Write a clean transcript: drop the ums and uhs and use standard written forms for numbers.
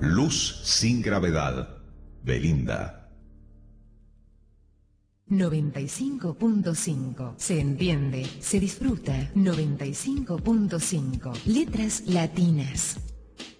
Luz sin gravedad. Belinda. 95.5. Se entiende, se disfruta. 95.5. Letras latinas.